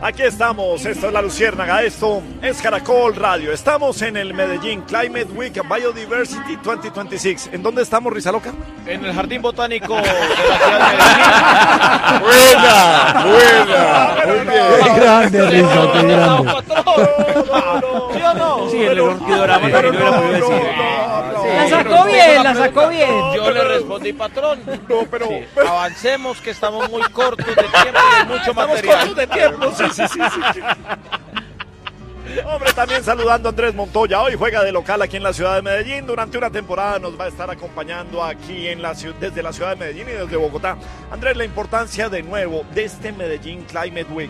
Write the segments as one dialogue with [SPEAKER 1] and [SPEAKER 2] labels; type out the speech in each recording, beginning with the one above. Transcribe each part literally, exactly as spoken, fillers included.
[SPEAKER 1] Aquí estamos, esto es La Luciérnaga, esto es Caracol Radio. Estamos en el Medellín Climate Week Biodiversity veinte veintiséis. ¿En dónde estamos, Rizaloca?
[SPEAKER 2] En el Jardín Botánico de la ciudad de
[SPEAKER 3] Medellín. Buena, buena. Muy bien.
[SPEAKER 4] Qué grande, Rizo, qué grande.
[SPEAKER 2] ¿Sí o no?
[SPEAKER 5] Sí, el orquidorama no hubiera podido decir.
[SPEAKER 6] La sacó bien, la sacó bien.
[SPEAKER 2] Yo le respondí, patrón.
[SPEAKER 1] No, pero...
[SPEAKER 2] Sí. Avancemos, que estamos muy cortos de tiempo y hay mucho
[SPEAKER 1] Estamos
[SPEAKER 2] material.
[SPEAKER 1] cortos de tiempo, sí, sí, sí, sí. Hombre, también saludando a Andrés Montoya. Hoy juega de local aquí en la ciudad de Medellín. Durante una temporada nos va a estar acompañando aquí en la ciudad, desde la ciudad de Medellín y desde Bogotá. Andrés, la importancia de nuevo de este Medellín Climate Week.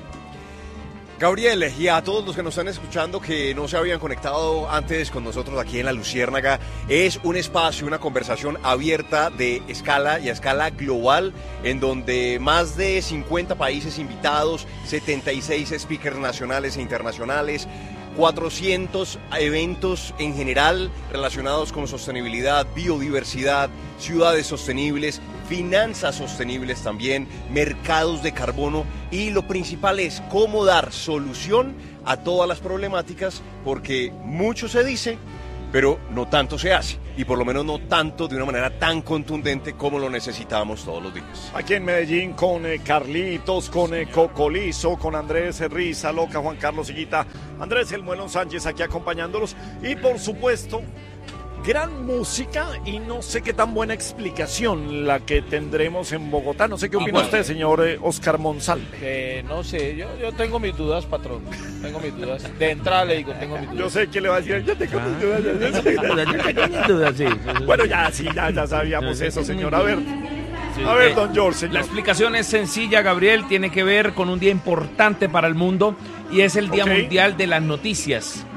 [SPEAKER 3] Gabriel, y a todos los que nos están escuchando que no se habían conectado antes con nosotros aquí en La Luciérnaga, es un espacio, una conversación abierta de escala y a escala global, en donde más de cincuenta países invitados, setenta y seis speakers nacionales e internacionales, cuatrocientos eventos en general relacionados con sostenibilidad, biodiversidad, ciudades sostenibles, finanzas sostenibles también, mercados de carbono, y lo principal es cómo dar solución a todas las problemáticas, porque mucho se dice, pero no tanto se hace, y por lo menos no tanto de una manera tan contundente como lo necesitamos todos los días.
[SPEAKER 1] Aquí en Medellín con eh, Carlitos, con eh, Cocolizo, con Andrés Rizaloca, Juan Carlos Higuita, Andrés El Muelón Sánchez aquí acompañándolos, y por supuesto gran música y no sé qué tan buena explicación la que tendremos en Bogotá. No sé qué opina
[SPEAKER 2] bueno.
[SPEAKER 1] usted, señor eh, Oscar Monsalve.
[SPEAKER 2] Eh, no sé, yo, yo tengo mis dudas, patrón. Tengo mis dudas. De entrada le digo, tengo mis dudas.
[SPEAKER 1] Yo sé que le va a decir, yo tengo mis dudas. Yo sé.
[SPEAKER 5] Dudas, sí.
[SPEAKER 1] Bueno, ya sí, ya, ya sabíamos eso, señor. A ver,
[SPEAKER 5] Sí,
[SPEAKER 1] a ver,
[SPEAKER 5] eh,
[SPEAKER 1] don George, señor.
[SPEAKER 5] La explicación es sencilla, Gabriel, tiene que ver con un día importante para el mundo y es el Día
[SPEAKER 1] Ok.
[SPEAKER 5] Mundial de las Noticias.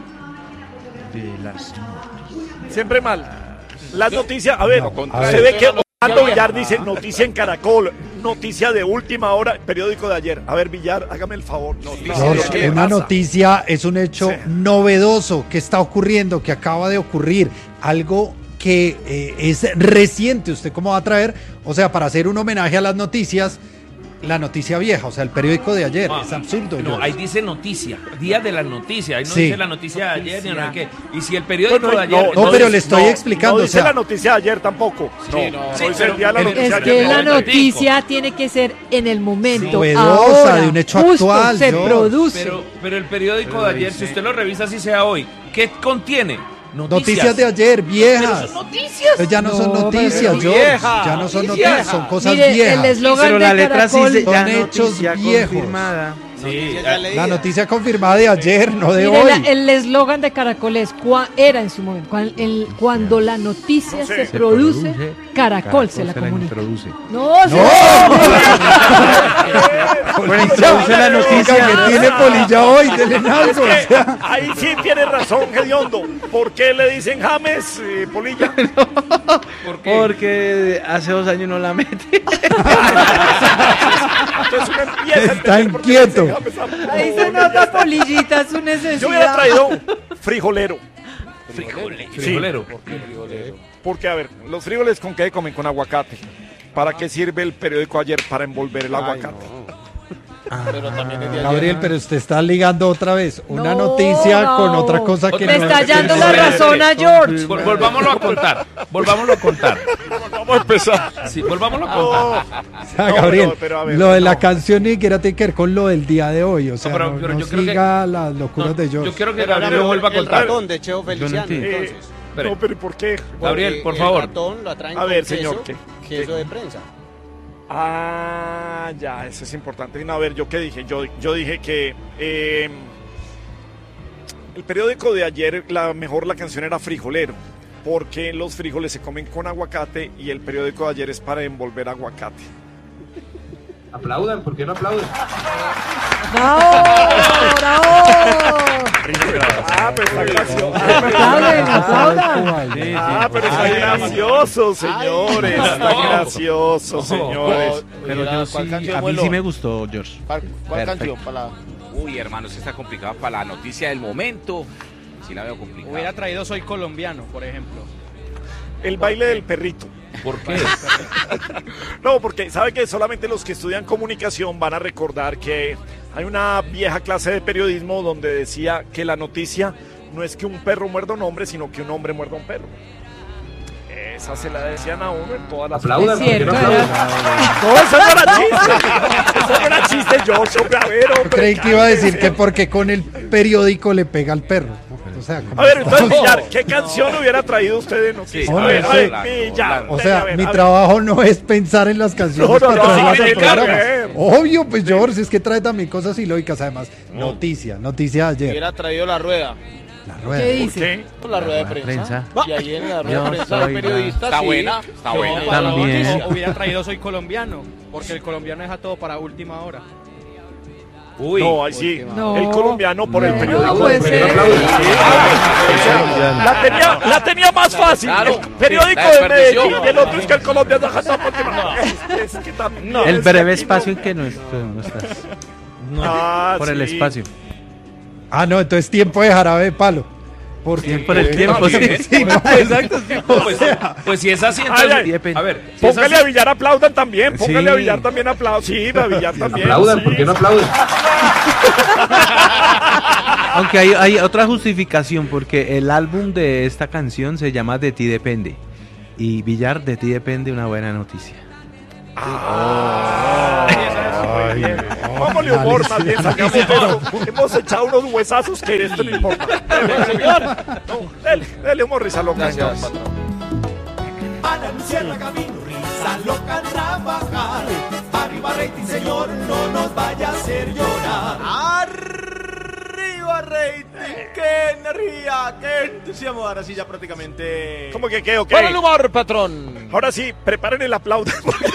[SPEAKER 4] De las...
[SPEAKER 1] Siempre mal. Las noticias, a ver,
[SPEAKER 4] No,
[SPEAKER 1] se
[SPEAKER 4] a ver.
[SPEAKER 1] ve que
[SPEAKER 2] Yo-
[SPEAKER 1] Orlando
[SPEAKER 2] yo-
[SPEAKER 1] Villar dice noticia en Caracol, noticia de última hora, periódico de ayer. A ver, Villar, hágame el favor. Noticia de
[SPEAKER 4] George,
[SPEAKER 1] lo que le
[SPEAKER 4] una
[SPEAKER 1] pasa.
[SPEAKER 4] noticia es un hecho
[SPEAKER 1] Sí.
[SPEAKER 4] novedoso que está ocurriendo, que acaba de ocurrir, algo que eh, es reciente. ¿Usted cómo va a traer? O sea, para hacer un homenaje a las noticias, la noticia vieja, o sea, el periódico de ayer.
[SPEAKER 5] Ah,
[SPEAKER 4] es absurdo.
[SPEAKER 5] No,
[SPEAKER 4] George.
[SPEAKER 5] ahí dice noticia, Día de las Noticias, ahí no
[SPEAKER 4] Sí.
[SPEAKER 5] dice la noticia de ayer ni nada que. Y si el periódico
[SPEAKER 1] Bueno,
[SPEAKER 5] de ayer...
[SPEAKER 4] no, pero
[SPEAKER 1] dice-
[SPEAKER 4] le estoy explicando,
[SPEAKER 1] No
[SPEAKER 4] o
[SPEAKER 1] dice
[SPEAKER 4] sea-
[SPEAKER 1] la noticia de ayer tampoco. No,
[SPEAKER 2] Sí, no.
[SPEAKER 1] no
[SPEAKER 5] Sí,
[SPEAKER 1] dice
[SPEAKER 5] pero
[SPEAKER 1] el día de la
[SPEAKER 5] el-
[SPEAKER 1] noticia
[SPEAKER 6] Es
[SPEAKER 1] de
[SPEAKER 6] que
[SPEAKER 1] ayer.
[SPEAKER 6] la
[SPEAKER 1] no.
[SPEAKER 6] noticia tiene que ser en el momento,
[SPEAKER 4] Novedosa,
[SPEAKER 6] ahora,
[SPEAKER 4] de un hecho
[SPEAKER 6] justo,
[SPEAKER 4] actual,
[SPEAKER 6] se
[SPEAKER 4] George.
[SPEAKER 6] produce.
[SPEAKER 5] Pero, pero el periódico de ayer, si usted lo revisa así sea hoy, ¿qué contiene?
[SPEAKER 4] Noticias de ayer,
[SPEAKER 5] Pero
[SPEAKER 4] viejas.
[SPEAKER 5] son noticias.
[SPEAKER 4] Pues ya no, son
[SPEAKER 6] No,
[SPEAKER 4] noticias,
[SPEAKER 2] pero
[SPEAKER 4] George.
[SPEAKER 2] viejas,
[SPEAKER 4] Ya no son
[SPEAKER 2] noticias.
[SPEAKER 4] noticias, son cosas
[SPEAKER 6] Mire,
[SPEAKER 4] viejas.
[SPEAKER 6] el eslogan
[SPEAKER 7] Pero
[SPEAKER 6] de
[SPEAKER 7] la letra sí
[SPEAKER 6] Caracol,
[SPEAKER 7] se, ya
[SPEAKER 4] Son hechos
[SPEAKER 7] noticia
[SPEAKER 4] viejos.
[SPEAKER 7] confirmada.
[SPEAKER 5] Sí,
[SPEAKER 4] La noticia confirmada de ayer, no de
[SPEAKER 6] mire,
[SPEAKER 4] hoy.
[SPEAKER 6] la- el eslogan de Caracol es, cua- era en su momento, cuan- el- cuando la noticia
[SPEAKER 1] No sé.
[SPEAKER 6] se,
[SPEAKER 1] Se
[SPEAKER 6] produce, Caracol, se la comunica.
[SPEAKER 7] introduce.
[SPEAKER 6] No, se-
[SPEAKER 7] Bueno, introduce la noticia.
[SPEAKER 4] que tiene polilla hoy, dele algo.
[SPEAKER 1] Es
[SPEAKER 4] o
[SPEAKER 1] que
[SPEAKER 4] sea.
[SPEAKER 1] ahí sí tiene razón, Gediondo. ¿Por qué le dicen James, eh, Polilla?
[SPEAKER 5] ¿por qué?
[SPEAKER 7] Porque hace dos años no la mete.
[SPEAKER 1] Entonces uno empieza a
[SPEAKER 4] Está
[SPEAKER 1] entender por qué le dicen
[SPEAKER 4] inquieto.
[SPEAKER 1] James a
[SPEAKER 6] ahí se
[SPEAKER 1] Polilla.
[SPEAKER 6] nota polillita, su necesidad.
[SPEAKER 1] Yo hubiera traído frijolero.
[SPEAKER 5] Frijolero.
[SPEAKER 1] Porque, a ver, los frijoles con qué comen, con aguacate. ¿Para qué sirve el periódico ayer? Para envolver el aguacate.
[SPEAKER 2] Pero también es de ayer.
[SPEAKER 4] Gabriel, pero usted está ligando otra vez una
[SPEAKER 6] No,
[SPEAKER 4] noticia
[SPEAKER 6] no.
[SPEAKER 4] con otra cosa que
[SPEAKER 6] Le
[SPEAKER 4] no
[SPEAKER 6] está
[SPEAKER 4] es.
[SPEAKER 6] hallando la
[SPEAKER 5] Sí,
[SPEAKER 6] razón a George.
[SPEAKER 5] Vol- volvámoslo a contar. Volvámoslo a contar.
[SPEAKER 1] Vamos a empezar.
[SPEAKER 5] Sí, volvámoslo a contar.
[SPEAKER 4] O sea,
[SPEAKER 1] No,
[SPEAKER 4] Gabriel,
[SPEAKER 1] pero- pero a ver,
[SPEAKER 4] lo de la
[SPEAKER 1] no.
[SPEAKER 4] canción ni siquiera tiene que ver con lo del día de hoy. O sea,
[SPEAKER 5] pero-
[SPEAKER 4] no,
[SPEAKER 5] pero
[SPEAKER 4] no
[SPEAKER 5] yo creo que-
[SPEAKER 4] siga las locuras
[SPEAKER 5] No,
[SPEAKER 4] de George.
[SPEAKER 5] yo quiero que
[SPEAKER 2] Pero
[SPEAKER 5] Gabriel
[SPEAKER 2] el-
[SPEAKER 5] lo vuelva a
[SPEAKER 2] el
[SPEAKER 5] contar.
[SPEAKER 2] ratón de Cheo Feliciano,
[SPEAKER 7] entiendo.
[SPEAKER 1] Eh,
[SPEAKER 2] entonces.
[SPEAKER 5] Espere.
[SPEAKER 1] no, pero ¿y por qué?
[SPEAKER 5] Gabriel,
[SPEAKER 2] Porque
[SPEAKER 5] por
[SPEAKER 2] el
[SPEAKER 5] favor.
[SPEAKER 2] ratón lo atraen
[SPEAKER 1] A
[SPEAKER 2] con
[SPEAKER 1] ver,
[SPEAKER 2] queso,
[SPEAKER 1] señor, ¿qué?
[SPEAKER 2] queso de prensa.
[SPEAKER 1] Ah, ya, eso es importante. No, a ver, ¿yo qué dije? Yo, yo dije que eh, el periódico de ayer, la mejor la canción era Frijolero, porque los frijoles se comen con aguacate y el periódico de ayer es para envolver aguacate.
[SPEAKER 8] Aplaudan, ¿por qué no aplauden?
[SPEAKER 6] ¡Bravo! ¡Bravo!
[SPEAKER 1] Ah, pero está gracioso.
[SPEAKER 6] Aplaudan, aplaudan.
[SPEAKER 1] Ah, pero está gracioso, señores. Está gracioso, señores.
[SPEAKER 7] Pero yo sí,
[SPEAKER 2] ¿Cuál canción
[SPEAKER 7] a
[SPEAKER 2] fue
[SPEAKER 7] mí
[SPEAKER 2] lo-
[SPEAKER 7] sí me gustó, George.
[SPEAKER 2] ¿Cuál, cuál
[SPEAKER 7] Perfecto.
[SPEAKER 2] canción? Para la...
[SPEAKER 9] Uy, hermano, se está complicado para la noticia del momento. Sí la veo complicada.
[SPEAKER 2] Hubiera traído Soy Colombiano, por ejemplo.
[SPEAKER 1] El baile del perrito.
[SPEAKER 5] ¿Por qué?
[SPEAKER 1] No, porque sabe que solamente los que estudian comunicación van a recordar que Hay una vieja clase de periodismo donde decía que la noticia no es que un perro muerda a un hombre, sino que un hombre muerda a un perro. Esa se la decían a uno en todas las...
[SPEAKER 8] Aplaudan,
[SPEAKER 6] Es cierto,
[SPEAKER 8] ¿por qué no aplauden?
[SPEAKER 1] No, eso no era chiste. Eso no era chiste, George, hombre, a ver, hombre.
[SPEAKER 4] Yo creí que iba a decir que porque con el periódico le pega al perro. O sea, como-
[SPEAKER 1] A ver, entonces, Villar, ¿qué canción hubiera traído usted de noticias?
[SPEAKER 9] Sí,
[SPEAKER 1] a ver, a
[SPEAKER 4] hombre,
[SPEAKER 1] ver,
[SPEAKER 9] sí.
[SPEAKER 1] Villar.
[SPEAKER 4] O
[SPEAKER 1] venga,
[SPEAKER 4] sea,
[SPEAKER 1] a ver,
[SPEAKER 4] mi
[SPEAKER 1] a ver.
[SPEAKER 4] trabajo no es pensar en las canciones
[SPEAKER 1] No, no,
[SPEAKER 4] para
[SPEAKER 1] no,
[SPEAKER 4] traerlas
[SPEAKER 1] sí,
[SPEAKER 4] al
[SPEAKER 1] tiene que
[SPEAKER 4] programa.
[SPEAKER 1] ver.
[SPEAKER 4] Obvio, pues George, es que trae también cosas ilógicas. Además, noticia, noticia de ayer.
[SPEAKER 2] Hubiera traído la rueda.
[SPEAKER 4] La
[SPEAKER 6] ¿Qué
[SPEAKER 4] rueda.
[SPEAKER 6] dice?
[SPEAKER 1] ¿Qué?
[SPEAKER 2] La rueda de
[SPEAKER 7] rueda de
[SPEAKER 2] prensa.
[SPEAKER 7] prensa.
[SPEAKER 2] Y ahí en la rueda
[SPEAKER 7] Yo
[SPEAKER 2] de prensa
[SPEAKER 7] soy
[SPEAKER 2] de
[SPEAKER 7] la-
[SPEAKER 2] periodistas.
[SPEAKER 9] Está
[SPEAKER 2] sí,
[SPEAKER 9] buena, está
[SPEAKER 2] yo
[SPEAKER 9] buena.
[SPEAKER 2] para la
[SPEAKER 7] También.
[SPEAKER 2] noticia.
[SPEAKER 10] Hubiera traído Soy Colombiano, porque el colombiano deja todo para última hora.
[SPEAKER 9] Uy.
[SPEAKER 1] No, ahí sí.
[SPEAKER 6] No.
[SPEAKER 1] El colombiano por el
[SPEAKER 6] No,
[SPEAKER 1] periódico.
[SPEAKER 6] no puede
[SPEAKER 8] ¿Por qué no
[SPEAKER 6] ser.
[SPEAKER 8] aplauden?
[SPEAKER 1] La tenía, la tenía más fácil.
[SPEAKER 9] Claro.
[SPEAKER 1] El periódico
[SPEAKER 9] La
[SPEAKER 1] de
[SPEAKER 9] desperdició.
[SPEAKER 1] Medellín y el otro es que el colombiano deja todo por última. Es, es que también-
[SPEAKER 7] El
[SPEAKER 1] es
[SPEAKER 7] breve
[SPEAKER 1] que aquí
[SPEAKER 7] espacio
[SPEAKER 1] no-
[SPEAKER 7] en que no, est- no estás.
[SPEAKER 1] Ah,
[SPEAKER 7] Por el
[SPEAKER 1] sí.
[SPEAKER 7] espacio.
[SPEAKER 4] Ah, no, entonces tiempo de jarabe de palo. Porque,
[SPEAKER 7] Bien por el tiempo, sí.
[SPEAKER 4] sí, no,
[SPEAKER 5] Exacto. Pues, pues si es así, entonces.
[SPEAKER 1] Ay,
[SPEAKER 7] ay.
[SPEAKER 5] A ver, si es
[SPEAKER 1] Póngale
[SPEAKER 5] así-
[SPEAKER 1] a Villar aplaudan también. Póngale
[SPEAKER 7] Sí.
[SPEAKER 1] a Villar también aplaudan. Sí, a Villar también.
[SPEAKER 8] Aplaudan,
[SPEAKER 1] sí.
[SPEAKER 8] ¿por qué no aplauden?
[SPEAKER 7] Aunque hay, hay otra justificación, porque el álbum de esta canción se llama De ti depende. Y Villar, de ti depende una buena noticia.
[SPEAKER 1] Ay, bien. Póngale humor, más bien. Sacamos esto. Hemos echado unos huesazos que esto no importa. Dele, señor. No, dele, dele humor, risa loca.
[SPEAKER 2] Gracias,
[SPEAKER 1] entonces.
[SPEAKER 11] Ana Luciana Camino, risa loca trabajar. Arriba rating, señor, no nos vaya a hacer llorar. Arriba rating, qué energía, qué entusiasmo. Ahora sí ya prácticamente...
[SPEAKER 1] ¿Cómo que qué o qué?
[SPEAKER 2] Para el humor, patrón.
[SPEAKER 1] Ahora sí, preparen el aplauso.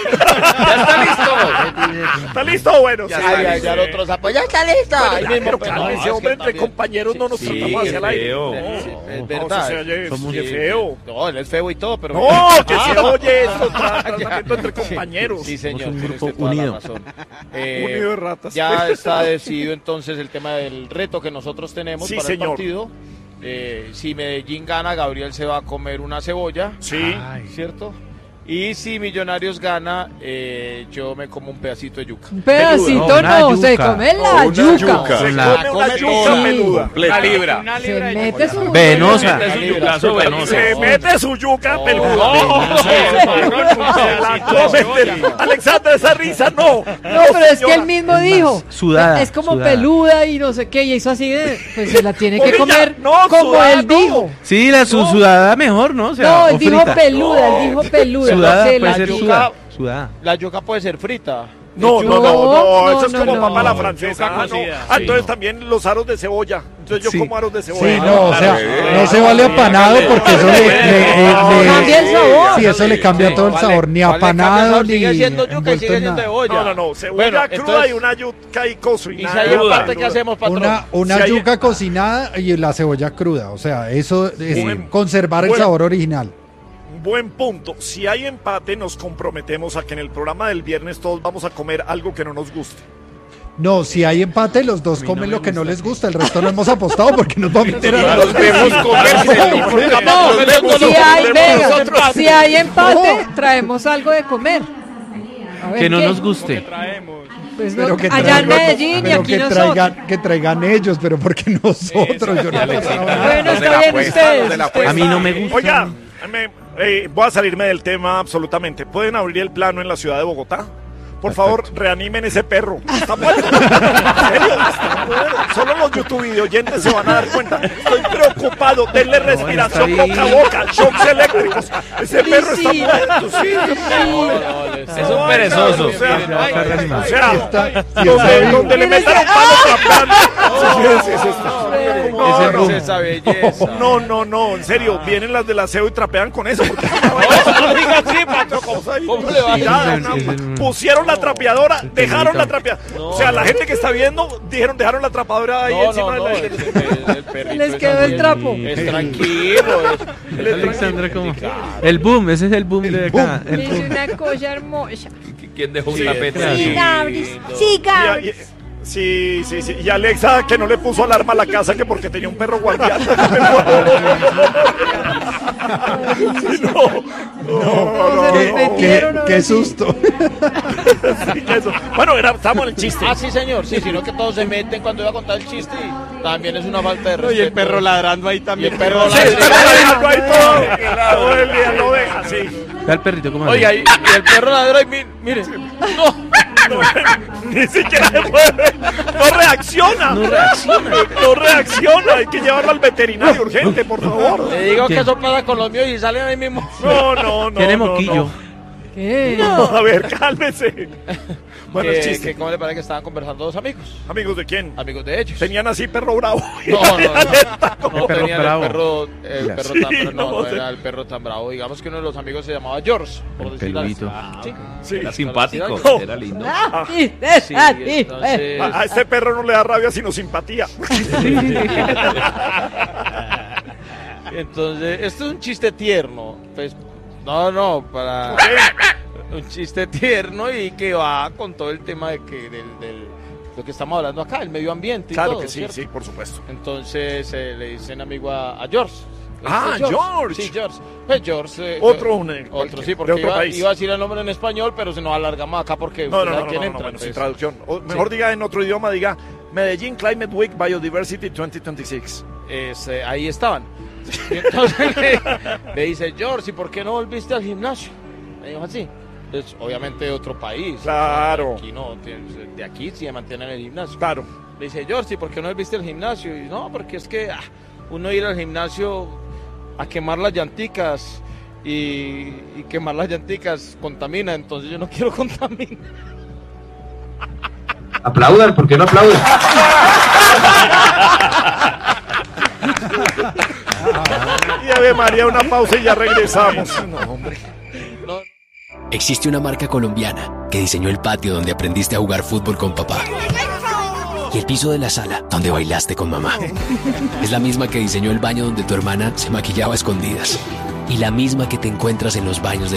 [SPEAKER 2] Ya está listo.
[SPEAKER 1] ¿Está listo? Bueno,
[SPEAKER 2] Ya
[SPEAKER 1] sí.
[SPEAKER 2] está listo. Ya el otro sapo. Ya está listo.
[SPEAKER 1] Bueno,
[SPEAKER 2] Ahí
[SPEAKER 1] ya,
[SPEAKER 2] mismo.
[SPEAKER 1] pero
[SPEAKER 2] pues,
[SPEAKER 1] cálmese,
[SPEAKER 2] no, es que
[SPEAKER 1] hombre, entre
[SPEAKER 2] también-
[SPEAKER 1] compañeros no nos
[SPEAKER 2] Sí,
[SPEAKER 1] tratamos hacia el aire.
[SPEAKER 5] feo.
[SPEAKER 2] Es
[SPEAKER 1] No,
[SPEAKER 2] verdad.
[SPEAKER 1] eso se oye-
[SPEAKER 7] Somos-
[SPEAKER 1] qué feo.
[SPEAKER 2] No, él es feo y todo, pero...
[SPEAKER 1] No, que se
[SPEAKER 2] Ah.
[SPEAKER 1] oye eso, tra- tratamiento entre compañeros.
[SPEAKER 2] Sí, señor.
[SPEAKER 7] Somos un
[SPEAKER 2] tiene
[SPEAKER 7] grupo
[SPEAKER 2] usted toda la
[SPEAKER 7] unido.
[SPEAKER 2] razón. Eh,
[SPEAKER 1] Unido de ratas.
[SPEAKER 2] Ya está decidido entonces el tema del reto que nosotros tenemos
[SPEAKER 1] Sí,
[SPEAKER 2] para
[SPEAKER 1] señor.
[SPEAKER 2] el partido. Eh, si Medellín gana, Gabriel se va a comer una cebolla,
[SPEAKER 1] Sí.
[SPEAKER 2] ¿cierto? Y si Millonarios gana, eh, yo me como un pedacito de yuca.
[SPEAKER 6] Un pedacito
[SPEAKER 7] No, una
[SPEAKER 6] no, se
[SPEAKER 7] yuca.
[SPEAKER 6] come la
[SPEAKER 3] O una
[SPEAKER 6] yuca.
[SPEAKER 3] yuca.
[SPEAKER 1] Se
[SPEAKER 7] Con la-
[SPEAKER 1] come una
[SPEAKER 2] come
[SPEAKER 1] yuca
[SPEAKER 2] toda.
[SPEAKER 1] peluda.
[SPEAKER 9] Una libra.
[SPEAKER 10] Una
[SPEAKER 6] Se
[SPEAKER 10] libra de
[SPEAKER 6] mete su...
[SPEAKER 7] Venosa.
[SPEAKER 5] Es un yucazo
[SPEAKER 2] Súper
[SPEAKER 5] venoso.
[SPEAKER 1] Se mete su yuca
[SPEAKER 2] No,
[SPEAKER 1] peluda.
[SPEAKER 2] no,
[SPEAKER 1] Se la come. Alexander, esa risa no.
[SPEAKER 6] No, pero es que él mismo dijo.
[SPEAKER 7] sudada,
[SPEAKER 6] Es como
[SPEAKER 7] sudada.
[SPEAKER 6] peluda y no sé qué, y hizo así de. Pues se la tiene que
[SPEAKER 1] Oye, ya,
[SPEAKER 6] comer
[SPEAKER 1] no,
[SPEAKER 6] como
[SPEAKER 1] sudada,
[SPEAKER 6] él
[SPEAKER 1] no.
[SPEAKER 6] dijo.
[SPEAKER 7] Sí, la su sudada mejor, ¿no? O sea,
[SPEAKER 6] No, él
[SPEAKER 7] o
[SPEAKER 6] dijo
[SPEAKER 7] frita.
[SPEAKER 6] peluda, él dijo peluda.
[SPEAKER 7] Sudada
[SPEAKER 6] Se
[SPEAKER 7] puede
[SPEAKER 6] la
[SPEAKER 7] ser
[SPEAKER 6] yuca-
[SPEAKER 7] sudada. Sudada.
[SPEAKER 2] La yuca puede ser frita.
[SPEAKER 1] No, no, no,
[SPEAKER 6] No,
[SPEAKER 1] no, eso es
[SPEAKER 6] no,
[SPEAKER 1] como
[SPEAKER 6] no.
[SPEAKER 1] papa la
[SPEAKER 10] Yuca
[SPEAKER 1] francesa. Ah, no.
[SPEAKER 10] cocida,
[SPEAKER 1] Ah,
[SPEAKER 10] sí.
[SPEAKER 1] entonces también los aros de cebolla. Entonces yo
[SPEAKER 7] Sí.
[SPEAKER 1] como aros de cebolla.
[SPEAKER 4] Sí, no, o sea,
[SPEAKER 3] Claro.
[SPEAKER 4] no se vale apanado porque eso le, le- le- le-
[SPEAKER 6] Cambia el sabor.
[SPEAKER 4] Sí, eso le cambia todo el
[SPEAKER 2] Vale,
[SPEAKER 4] sabor, ni
[SPEAKER 2] vale, cambia el
[SPEAKER 4] apanado
[SPEAKER 2] sabor,
[SPEAKER 4] ni
[SPEAKER 2] sigue siendo yuca y
[SPEAKER 4] envuelto
[SPEAKER 2] sigue
[SPEAKER 4] en
[SPEAKER 2] siendo
[SPEAKER 4] nada.
[SPEAKER 2] cebolla.
[SPEAKER 1] No, no, no, cebolla
[SPEAKER 2] Bueno,
[SPEAKER 1] cruda
[SPEAKER 2] entonces-
[SPEAKER 1] y una yuca y
[SPEAKER 2] Y
[SPEAKER 1] cocinada.
[SPEAKER 2] si hay
[SPEAKER 5] Cruda.
[SPEAKER 2] empate, ¿qué hacemos, patrón?
[SPEAKER 4] Una, una
[SPEAKER 1] Si hay-
[SPEAKER 4] yuca cocinada y la cebolla cruda, o sea, eso es
[SPEAKER 1] Buen-
[SPEAKER 4] conservar el
[SPEAKER 1] buen-
[SPEAKER 4] sabor original.
[SPEAKER 1] Buen punto. Si hay empate, nos comprometemos a que en el programa del viernes todos vamos a comer algo que no nos guste.
[SPEAKER 4] No, si hay empate, los dos comen lo que no les gusta, el resto no hemos apostado porque nos va a meter a
[SPEAKER 3] Los vemos comérselo.
[SPEAKER 6] No,
[SPEAKER 1] Nos vemos
[SPEAKER 6] si hay, venga,
[SPEAKER 1] nosotros.
[SPEAKER 6] si hay empate, traemos algo de comer. A ver
[SPEAKER 7] Que no
[SPEAKER 6] qué.
[SPEAKER 7] nos guste.
[SPEAKER 10] traemos.
[SPEAKER 6] Pues no,
[SPEAKER 4] Pero que
[SPEAKER 6] allá en
[SPEAKER 4] traigan-
[SPEAKER 6] Medellín y
[SPEAKER 4] pero
[SPEAKER 6] aquí
[SPEAKER 4] que
[SPEAKER 6] nosotros.
[SPEAKER 4] traigan, que traigan ellos, pero porque nosotros, yo no he apostado nada.
[SPEAKER 6] Bueno,
[SPEAKER 3] Los de
[SPEAKER 6] está
[SPEAKER 3] la
[SPEAKER 6] bien
[SPEAKER 3] apuesta,
[SPEAKER 6] ustedes.
[SPEAKER 3] los de la
[SPEAKER 6] ustedes.
[SPEAKER 7] A mí no me gusta.
[SPEAKER 1] Oiga, me- eh, voy a salirme del tema absolutamente. ¿Pueden abrir el plano en la ciudad de Bogotá? Por favor, reanimen ese perro. Está muerto. En serio, está muerto. Solo los YouTube videoyentes se van a dar cuenta. Estoy preocupado. Denle respiración
[SPEAKER 7] está
[SPEAKER 1] boca a
[SPEAKER 7] bien.
[SPEAKER 1] boca. Shocks eléctricos. Ese perro está
[SPEAKER 6] Sí.
[SPEAKER 1] muerto. Sí.
[SPEAKER 5] Es un perezoso.
[SPEAKER 1] O sea,
[SPEAKER 7] Está
[SPEAKER 1] o sea,
[SPEAKER 4] está-
[SPEAKER 1] donde, donde le metan un palo trapeando. Sí, sí, sí, sí. No,
[SPEAKER 7] Ese
[SPEAKER 1] no.
[SPEAKER 7] boom.
[SPEAKER 2] Esa belleza.
[SPEAKER 1] No, no, no, en serio, vienen las del aseo y trapean con eso. Porque
[SPEAKER 2] No diga así, patrón. ¿Cómo le va a
[SPEAKER 1] Ya,
[SPEAKER 7] Ese-
[SPEAKER 1] una-
[SPEAKER 7] ese- ese-
[SPEAKER 1] pusieron la trapeadora, dejaron la
[SPEAKER 7] bonito.
[SPEAKER 1] trapeadora. O sea, la gente que está viendo, dijeron, dejaron la trapeadora ahí
[SPEAKER 2] No,
[SPEAKER 1] encima
[SPEAKER 2] no, no.
[SPEAKER 1] de
[SPEAKER 2] El,
[SPEAKER 1] la...
[SPEAKER 2] el- el perrito
[SPEAKER 6] Les
[SPEAKER 2] es
[SPEAKER 6] quedó el
[SPEAKER 2] así.
[SPEAKER 6] trapo.
[SPEAKER 2] Es tranquilo. Es, es
[SPEAKER 7] Alexandra, ¿cómo? El boom, ese es el boom de acá. El
[SPEAKER 6] Es
[SPEAKER 7] boom.
[SPEAKER 6] una cosa hermosa.
[SPEAKER 5] ¿Quién dejó un
[SPEAKER 2] Sí,
[SPEAKER 5] tapete
[SPEAKER 2] sí.
[SPEAKER 5] así?
[SPEAKER 6] Sí, Gabris. Sí,
[SPEAKER 1] Y-
[SPEAKER 6] Gabris.
[SPEAKER 1] y- Sí, sí, sí. Y Alexa, que no le puso alarma a la casa, que porque tenía un perro guardián. Sí, no, no, no,
[SPEAKER 4] Qué,
[SPEAKER 1] no.
[SPEAKER 4] qué- qué susto.
[SPEAKER 1] Sí, que eso. Bueno, era, estamos en el chiste.
[SPEAKER 2] Ah, sí, señor, sí, sino que todos se meten cuando iba a contar el chiste y también es una falta de
[SPEAKER 10] No,
[SPEAKER 2] respeto.
[SPEAKER 10] y el perro ladrando ahí
[SPEAKER 2] Y
[SPEAKER 10] también.
[SPEAKER 2] el perro
[SPEAKER 1] Sí, el perro ladrando ahí todo, todo el día, lo deja así.
[SPEAKER 7] Ve al perrito como
[SPEAKER 2] Oiga, y, y el perro ladra y mi- mire, no,
[SPEAKER 1] Ni siquiera se puede. No reacciona.
[SPEAKER 7] No reacciona.
[SPEAKER 1] No reacciona. Hay que llevarlo al veterinario urgente, por favor.
[SPEAKER 2] le digo
[SPEAKER 7] ¿Qué?
[SPEAKER 2] que eso pasa con los míos y salen ahí mismo.
[SPEAKER 1] No, no, no.
[SPEAKER 7] Tiene
[SPEAKER 1] no,
[SPEAKER 7] moquillo.
[SPEAKER 1] no.
[SPEAKER 6] ¿Qué?
[SPEAKER 1] No, a ver, cálmese. Bueno, el
[SPEAKER 2] que,
[SPEAKER 1] chiste.
[SPEAKER 2] que cómo le parece que estaban conversando dos amigos,
[SPEAKER 1] ¿Amigos de quién?
[SPEAKER 2] amigos de ellos.
[SPEAKER 1] Tenían así perro bravo.
[SPEAKER 2] No, no, no, no
[SPEAKER 7] El perro
[SPEAKER 2] tenían
[SPEAKER 7] bravo.
[SPEAKER 2] el perro, el
[SPEAKER 7] Mira.
[SPEAKER 2] perro
[SPEAKER 1] Sí,
[SPEAKER 2] tan, pero no,
[SPEAKER 1] no
[SPEAKER 2] no
[SPEAKER 1] sé.
[SPEAKER 2] era el perro tan bravo. Digamos que uno de los amigos se llamaba George, por
[SPEAKER 7] El
[SPEAKER 2] decirlo así.
[SPEAKER 7] peludito.
[SPEAKER 2] Sí.
[SPEAKER 1] Sí.
[SPEAKER 9] Era simpático,
[SPEAKER 1] No.
[SPEAKER 9] era lindo.
[SPEAKER 6] Ah, sí,
[SPEAKER 2] Sí,
[SPEAKER 6] ah, sí,
[SPEAKER 2] entonces-
[SPEAKER 1] A, a este perro no le da rabia sino simpatía.
[SPEAKER 2] Entonces, esto es un chiste tierno. Pues, no, no, para un chiste tierno y que va con todo el tema de que del, del lo que estamos hablando acá, el medio ambiente y
[SPEAKER 1] Claro
[SPEAKER 2] todo,
[SPEAKER 1] que sí,
[SPEAKER 2] ¿cierto?
[SPEAKER 1] sí, por supuesto.
[SPEAKER 2] Entonces eh, le dicen amigo a, a George. Le
[SPEAKER 1] Ah,
[SPEAKER 2] dicen,
[SPEAKER 1] George.
[SPEAKER 2] Sí, George. Pues George. eh,
[SPEAKER 1] Otro, un,
[SPEAKER 2] Otro,
[SPEAKER 1] cualquier-
[SPEAKER 2] sí, porque
[SPEAKER 1] de otro
[SPEAKER 2] iba,
[SPEAKER 1] país.
[SPEAKER 2] iba a decir el nombre en español, pero se nos alargamos acá porque
[SPEAKER 1] No,
[SPEAKER 2] usted
[SPEAKER 1] no,
[SPEAKER 2] sabe
[SPEAKER 1] no,
[SPEAKER 2] quién
[SPEAKER 1] no, no,
[SPEAKER 2] entra,
[SPEAKER 1] bueno, sin
[SPEAKER 2] entonces-
[SPEAKER 1] traducción. O mejor diga en otro idioma, diga Medellín Climate Week Biodiversity veinte veintiséis.
[SPEAKER 2] Es, eh, ahí estaban. Y entonces le, le dice, George, ¿y por qué no volviste al gimnasio? Me dijo así. Es obviamente otro país.
[SPEAKER 1] Claro.
[SPEAKER 2] Aquí no, de de aquí sí se mantiene en el gimnasio.
[SPEAKER 1] Claro.
[SPEAKER 2] Le dice, George, ¿y por qué no volviste al gimnasio? Y no, porque es que ah, uno ir al gimnasio a quemar las llanticas y, y quemar las llanticas contamina, entonces yo no quiero contaminar.
[SPEAKER 8] Aplaudan, ¿por qué no aplauden?
[SPEAKER 1] Y Ave María, una pausa y ya regresamos. No, hombre.
[SPEAKER 2] No.
[SPEAKER 12] Existe una marca colombiana que diseñó el patio donde aprendiste a jugar fútbol con papá y el piso de la sala donde bailaste con mamá. Es la misma que diseñó el baño donde tu hermana se maquillaba a escondidas y la misma que te encuentras en los baños de